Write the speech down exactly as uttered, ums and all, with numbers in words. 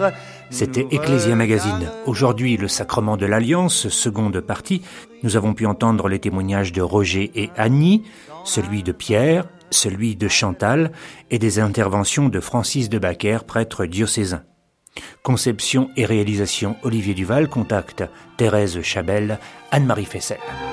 hier, c'était Ecclésia Magazine. Aujourd'hui, le Sacrement de l'Alliance, seconde partie. Nous avons pu entendre les témoignages de Roger et Annie, celui de Pierre, celui de Chantal et des interventions de Francis de Bacquer, prêtre diocésain. Conception et réalisation Olivier Duval, contact Thérèse Chabel, Anne-Marie Fessel.